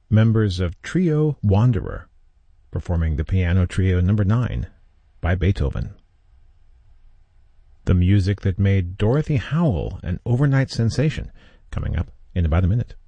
members of Trio Wanderer performing the Piano Trio No. 9 by Beethoven. The music that made Dorothy Howell an overnight sensation, coming up in about a minute.